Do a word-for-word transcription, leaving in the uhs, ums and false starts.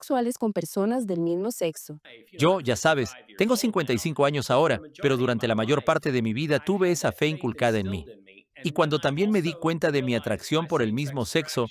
sexuales con personas del mismo sexo. Yo, ya sabes, tengo cincuenta y cinco años ahora, pero durante la mayor parte de mi vida tuve esa fe inculcada en mí. Y cuando también me di cuenta de mi atracción por el mismo sexo,